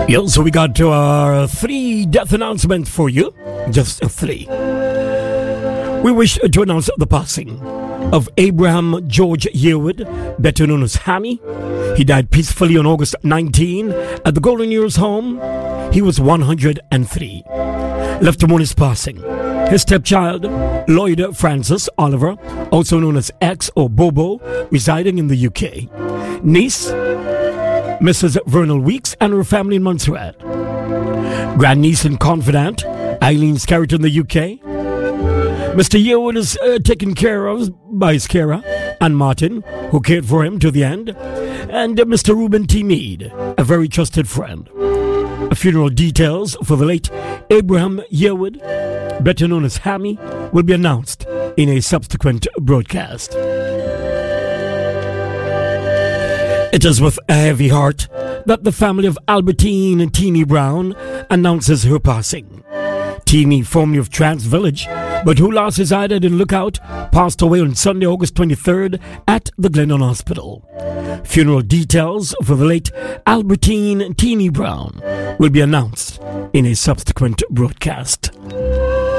Yeah, so we got our 3 death announcements for you. Just 3. We wish to announce the passing of Abraham George Yearwood, better known as Hammy. He died peacefully on August 19 at the Golden Years home. He was 103. Left to mourn his passing, his stepchild, Lloyd Francis Oliver, also known as X or Bobo, residing in the UK. Niece, Mrs. Vernal Weeks and her family in Montserrat. Grandniece and confidant, Eileen Scarrett in the UK. Mr. Yearwood is taken care of by his carer, Ann Martin, who cared for him to the end, and Mr. Reuben T. Mead, a very trusted friend. Funeral details for the late Abraham Yearwood, better known as Hammy, will be announced in a subsequent broadcast. It is with a heavy heart that the family of Albertine Teeny Brown announces her passing. Teeny, formerly of Trans Village, but who last resided in Lookout, passed away on Sunday, August 23rd at the Glendon Hospital. Funeral details for the late Albertine Teeny Brown will be announced in a subsequent broadcast.